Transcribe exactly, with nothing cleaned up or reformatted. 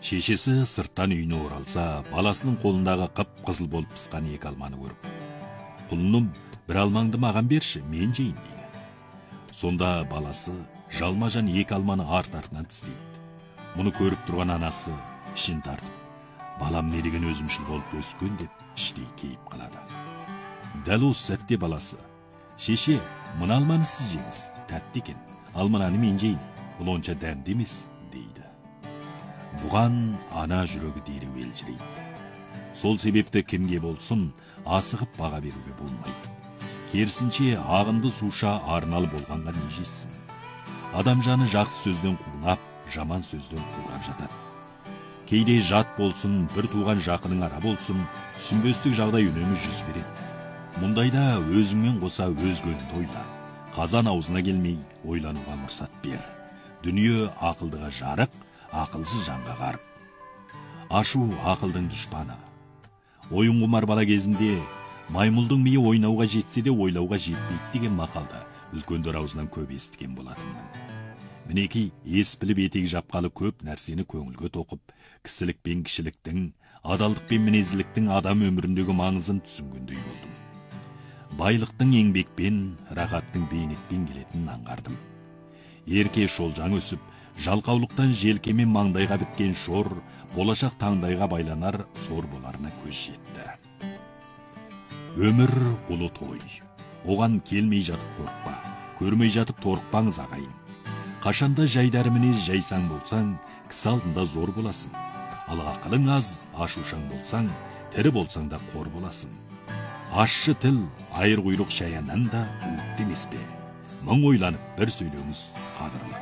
Шешесі сырттан үйіне оралса, баласының қолындағы қып-қызыл болып пысқан екі алманы көріп, «Құлыным, бір алмаңды маған берші, мен жейін» дейді. Сонда баласы жалма-жан екі алманы арт-артынан тістейді. Мұны көріп тұрған анасы ішін тартып, «Балам не деген өзімшіл болып өскен» деп іштей кейіп қалады. Дәл осы сәтте баласы, «Шеше, мына алманы сіз жеңіз, тәтті екен, ал мынаны мен жейін, бұл онша дәмді емес» дейді. Бұған ана жүрегі дереу елжірейді. Сол себепті кімге болсын асығып баға беруге болмайды. Керісінше ағынды суша арналы болғанға не жетсін. Адам жаны жақсы сөзден қуынап, жаман сөзден қурап жатады. Кейде жат болсын, бір туған жақының ара болсын, түсінбестік жағдай үнемі жүз береді. Мұндайда өзіңмен қоса өзгені ойла. Қазан аузына келмей ойлануға мұрсат бер. Дүние ақылдыға жарық, ақылсыз жанға қарып. Ашу ақылдың дұшпаны. Ойын құмар бала кезінде маймылдың миы ойнауға жетсе де ойлауға жетпейді деген мақалды үлкендер аузынан көп естіген болатынмын. Мінекей, ес біліп етек жапқалы көп нәрсені көңілге тоқып, кісілік пен кішіліктің, адалдық пен мінезділіктің адам өміріндегі маңызын түсінгендей болдым. Байлықтың еңбекпен, рахаттың бейнетпен келетінін аңғардым. Ерке шолжаң өсіп, жалқаулықтан желкемен маңдайға біткен шор, болашақ таңдайға байланар сор боларына көз жетті. Өмір ұлы той. Оған келмей жатып қорықпа, көрмей жатып торықпаңыз ағайын. Қашанда жайдары мінез жайсаң болсаң, кісі алдында зор боласың. Ал ақылың аз, ашушаң болсаң, тірі болсаң да қор боласың. Ащы тіл, айыр құйрық шаяннан да уытты емес пе? Мың ойланып бір сөйлеңіз қадірлы.